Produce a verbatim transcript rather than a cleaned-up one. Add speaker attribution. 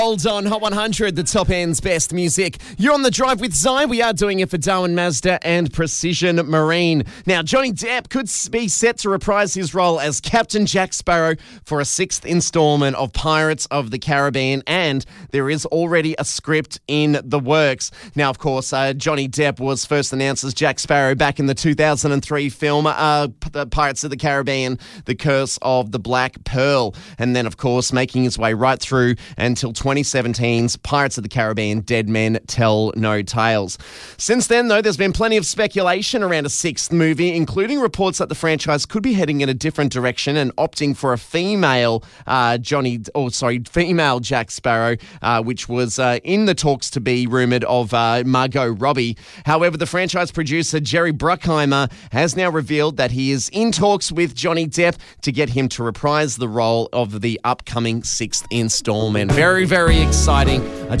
Speaker 1: Hold on, Hot one hundred, the top end's best music. You're on the drive with Zai. We are doing it for Darwin Mazda and Precision Marine. Now, Johnny Depp could be set to reprise his role as Captain Jack Sparrow for a sixth installment of Pirates of the Caribbean, and there is already a script in the works. Now, of course, uh, Johnny Depp was first announced as Jack Sparrow back in the two thousand three film uh, the Pirates of the Caribbean, The Curse of the Black Pearl, and then, of course, making his way right through until twenty seventeen's Pirates of the Caribbean, Dead Men Tell No Tales. Since then, though, there's been plenty of speculation around a sixth movie, including reports that the franchise could be heading in a different direction and opting for a female uh, Johnny, or oh, sorry, female Jack Sparrow, uh, which was uh, in the talks to be rumoured of uh, Margot Robbie. However, the franchise producer Jerry Bruckheimer has now revealed that he is in talks with Johnny Depp to get him to reprise the role of the upcoming sixth installment. Very, very exciting.